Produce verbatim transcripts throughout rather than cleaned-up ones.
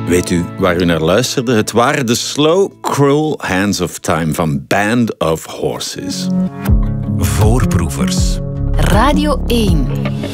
Weet u waar u naar luisterde? Het waren de Slow, Cruel Hands of Time van Band of Horses. Voorproevers. Radio één.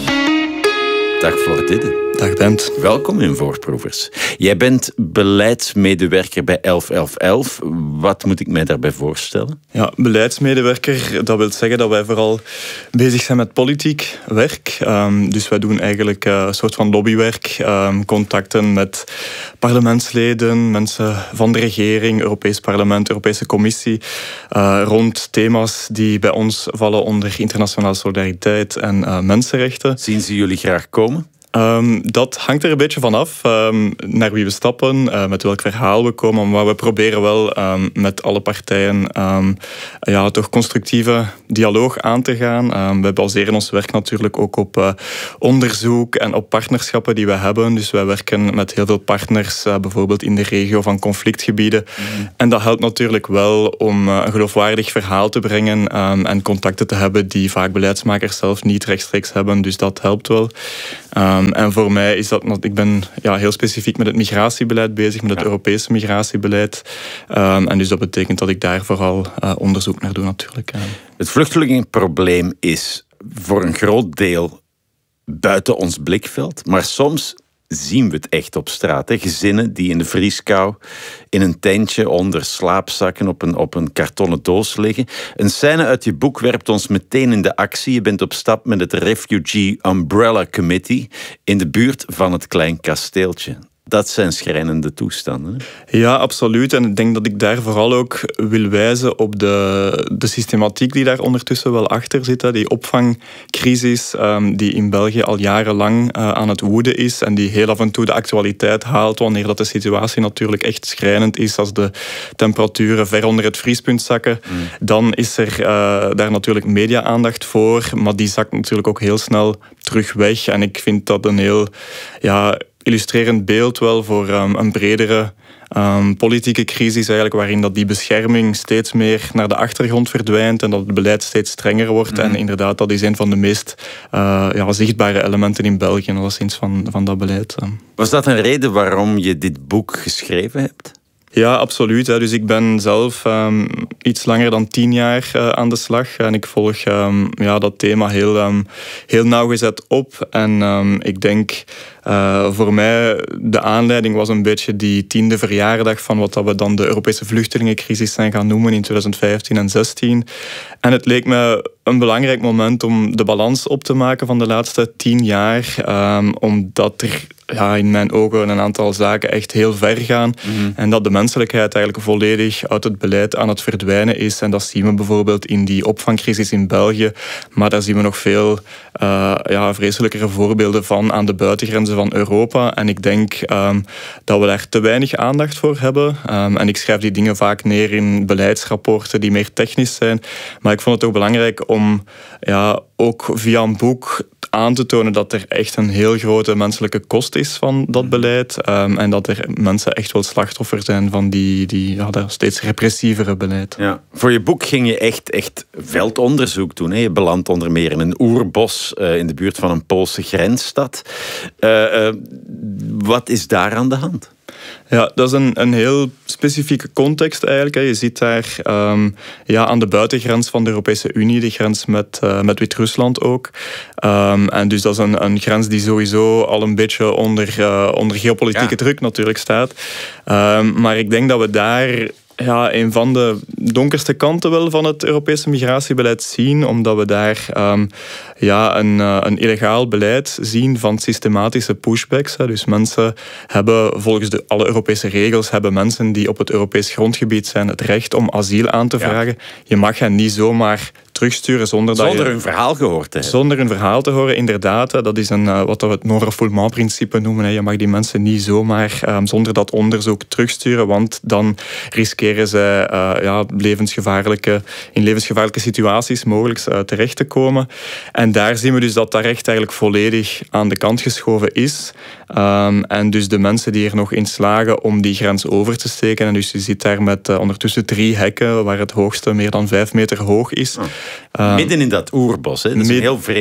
Dag Floor Didde. Dag Bent. Welkom in Voorproevers. Jij bent beleidsmedewerker bij elf elf elf. Wat moet ik mij daarbij voorstellen? Ja, beleidsmedewerker, dat wil zeggen dat wij vooral bezig zijn met politiek werk. Um, dus wij doen eigenlijk uh, een soort van lobbywerk. Um, contacten met parlementsleden, mensen van de regering, Europees Parlement, Europese Commissie. Uh, rond thema's die bij ons vallen onder internationale solidariteit en uh, mensenrechten. Zien ze jullie graag komen? Um, dat hangt er een beetje van af um, naar wie we stappen, uh, met welk verhaal we komen. Maar we proberen wel um, met alle partijen um, ja, toch constructieve dialoog aan te gaan. Um, we baseren ons werk natuurlijk ook op uh, onderzoek en op partnerschappen die we hebben. Dus wij werken met heel veel partners, uh, bijvoorbeeld in de regio van conflictgebieden. Mm. En dat helpt natuurlijk wel om uh, een geloofwaardig verhaal te brengen um, en contacten te hebben die vaak beleidsmakers zelf niet rechtstreeks hebben. Dus dat helpt wel. Um, En voor mij is dat, ik ben ja, heel specifiek met het migratiebeleid bezig, met het ja. Europese migratiebeleid. Um, en dus dat betekent dat ik daar vooral uh, onderzoek naar doe natuurlijk. Het vluchtelingenprobleem is voor een groot deel buiten ons blikveld, maar soms zien we het echt op straat. Hè? Gezinnen die in de vrieskou in een tentje onder slaapzakken op een, op een kartonnen doos liggen. Een scène uit je boek werpt ons meteen in de actie. Je bent op stap met het Refugee Umbrella Committee in de buurt van het Klein Kasteeltje. Dat zijn schrijnende toestanden. Hè? Ja, absoluut. En ik denk dat ik daar vooral ook wil wijzen op de, de systematiek die daar ondertussen wel achter zit. Hè. Die opvangcrisis um, die in België al jarenlang uh, aan het woeden is en die heel af en toe de actualiteit haalt wanneer dat de situatie natuurlijk echt schrijnend is, als de temperaturen ver onder het vriespunt zakken. Mm. Dan is er uh, daar natuurlijk media-aandacht voor, maar die zakt natuurlijk ook heel snel terug weg. En ik vind dat een heel... ja, illustrerend beeld wel voor um, een bredere um, politieke crisis eigenlijk, waarin dat die bescherming steeds meer naar de achtergrond verdwijnt en dat het beleid steeds strenger wordt. Mm. En inderdaad, dat is een van de meest uh, ja, zichtbare elementen in België, alleszins van, van dat beleid. Was dat een reden waarom je dit boek geschreven hebt? Ja, absoluut. Dus ik ben zelf um, iets langer dan tien jaar uh, aan de slag. En ik volg um, ja, dat thema heel, um, heel nauwgezet op. En um, ik denk, uh, voor mij, de aanleiding was een beetje die tiende verjaardag van wat we dan de Europese vluchtelingencrisis zijn gaan noemen in twintig vijftien en zestien. En het leek me een belangrijk moment om de balans op te maken van de laatste tien jaar. Um, omdat er ja, in mijn ogen een aantal zaken echt heel ver gaan. Mm-hmm. En dat de menselijkheid eigenlijk volledig uit het beleid aan het verdwijnen is. En dat zien we bijvoorbeeld in die opvangcrisis in België. Maar daar zien we nog veel uh, ja, vreselijkere voorbeelden van aan de buitengrenzen van Europa. En ik denk um, dat we daar te weinig aandacht voor hebben. Um, en ik schrijf die dingen vaak neer in beleidsrapporten die meer technisch zijn. Maar ik vond het ook belangrijk om ja, ook via een boek aan te tonen dat er echt een heel grote menselijke kost is van dat beleid. Um, en dat er mensen echt wel slachtoffer zijn van die, die ja, dat steeds repressievere beleid. Ja. Voor je boek ging je echt, echt veldonderzoek doen. Hè? Je belandt onder meer in een oerbos uh, in de buurt van een Poolse grensstad. Uh, uh, wat is daar aan de hand? Ja, dat is een, een heel specifieke context eigenlijk. Je zit daar um, ja, aan de buitengrens van de Europese Unie, de grens met, uh, met Wit-Rusland ook. Um, en dus dat is een, een grens die sowieso al een beetje onder, uh, onder geopolitieke ja. druk natuurlijk staat. Um, maar ik denk dat we daar ja, een van de donkerste kanten wel van het Europese migratiebeleid zien, omdat we daar um, ja, een, uh, een illegaal beleid zien van systematische pushbacks. Hè. Dus mensen hebben volgens de, alle Europese regels hebben mensen die op het Europees grondgebied zijn het recht om asiel aan te vragen. Ja. Je mag hen niet zomaar terugsturen zonder, zonder dat je, hun verhaal gehoord te hebben. Zonder hun verhaal te horen, inderdaad. Dat is een, uh, wat we het non-refoulement-principe noemen. Hè. Je mag die mensen niet zomaar um, zonder dat onderzoek terugsturen, want dan riskeren zij uh, ja, levensgevaarlijke, in levensgevaarlijke situaties mogelijk uh, terecht te komen. En daar zien we dus dat dat recht eigenlijk volledig aan de kant geschoven is. Um, en dus de mensen die er nog in slagen om die grens over te steken. En dus je zit daar met uh, ondertussen drie hekken, waar het hoogste meer dan vijf meter hoog is. Oh. Uh, midden in dat oerbos, hè? Dat is een heel vreemd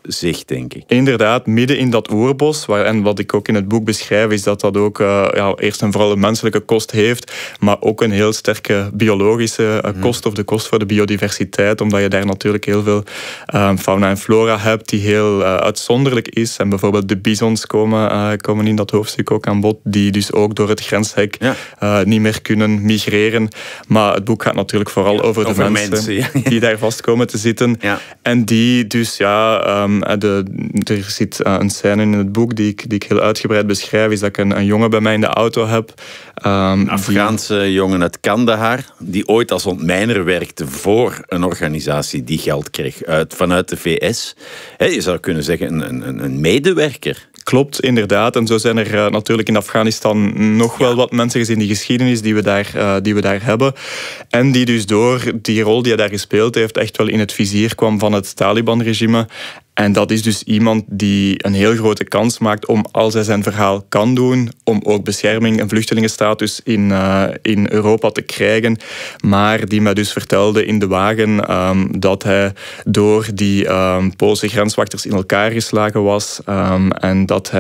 zicht, denk ik. Inderdaad, midden in dat oerbos. Waar, en wat ik ook in het boek beschrijf, is dat dat ook uh, ja, eerst en vooral een menselijke kost heeft, maar ook een heel sterke biologische uh, kost, of de kost voor de biodiversiteit, omdat je daar natuurlijk heel veel uh, fauna en flora hebt die heel uh, uitzonderlijk is. En bijvoorbeeld de bisons komen, uh, komen in dat hoofdstuk ook aan bod, die dus ook door het grenshek ja. uh, niet meer kunnen migreren. Maar het boek gaat natuurlijk vooral ja, over de over mensen, mensen ja. die daar vast komen te zitten. Ja. En die dus, ja, um, de, er zit uh, een scène in het boek die ik, die ik heel uitgebreid beschrijf, is dat ik een, een jongen bij mij in de auto heb. Um, een Afghaanse die... jongen uit Kandahar, die ooit als ontmijner werkte voor een organisatie die geld kreeg uit, vanuit de V S. He, je zou kunnen zeggen, een, een, een medewerker. Klopt, inderdaad. En zo zijn er uh, natuurlijk in Afghanistan nog wel wat mensen gezien die geschiedenis die we, daar, uh, die we daar hebben. En die dus door die rol die hij daar gespeeld heeft echt wel in het vizier kwam van het Taliban-regime. En dat is dus iemand die een heel grote kans maakt om, als hij zijn verhaal kan doen, om ook bescherming en vluchtelingenstatus in, uh, in Europa te krijgen. Maar die mij dus vertelde in de wagen um, dat hij door die um, Poolse grenswachters in elkaar geslagen was. Um, en dat hij